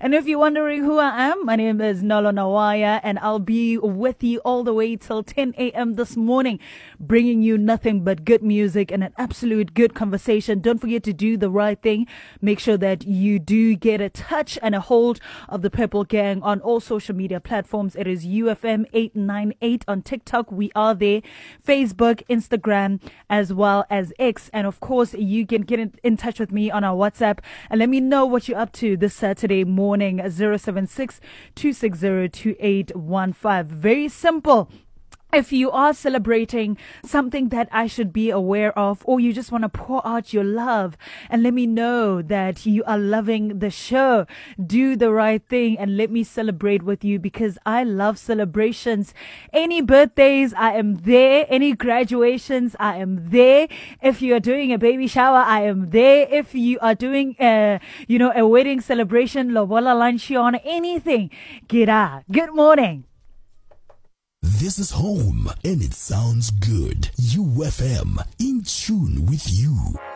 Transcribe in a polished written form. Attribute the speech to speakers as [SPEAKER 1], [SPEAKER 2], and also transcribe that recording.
[SPEAKER 1] And if you're wondering who I am, my name is Nolo Nawaya, and I'll be with you all the way till 10 a.m. this morning, bringing you nothing but good music and an absolute good conversation. Don't forget to do the right thing. Make sure that you do get a touch and a hold of the Purple Gang on all social media platforms. It is UFM 898 on TikTok. We are there. Facebook, Instagram, as well as X. And of course, you can get in touch with me on our WhatsApp and let me know what you're up to this Saturday morning. 076 260 2815. Very simple. If you are celebrating something that I should be aware of, or you just want to pour out your love and let me know that you are loving the show, do the right thing and let me celebrate with you, because I love celebrations. Any birthdays, I am there. Any graduations, I am there. If you are doing a baby shower, I am there. If you are doing a wedding celebration, lobola luncheon, anything, get out. Good morning.
[SPEAKER 2] This is home and it sounds good. UFM, in tune with you.